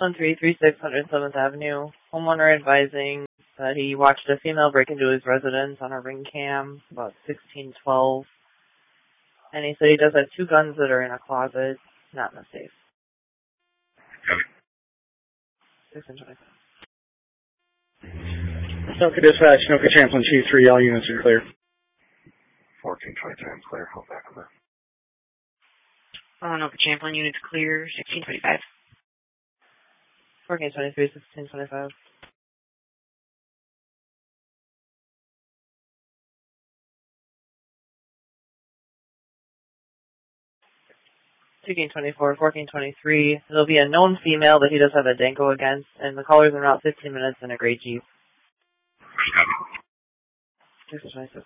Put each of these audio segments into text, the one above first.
61336 107th Avenue. Homeowner advising that he watched a female break into his residence on a ring cam about 1612. And he said he does have 2 guns that are in a closet, not in a safe. 1625. Snoka Dispatch, Snoka Champlin, Chief 3, all units are clear. 1422, clear, hold back over. Snoka Champlin, units clear, 1625. 1423, 1625. (1424, 1423). There'll be a known female that he does have a Danko against, and the caller's in about 15 minutes in a gray Jeep. 1626.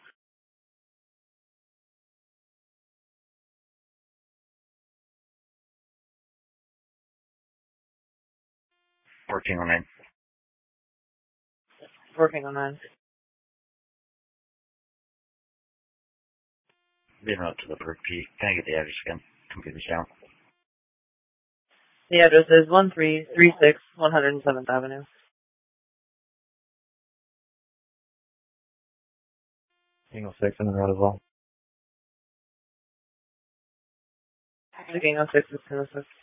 1409. 1409. Being out to the Berg P. Can I get the address again? Completely down. The address is 1336 107th Avenue. Single 6 in the road as well. 6 is 6.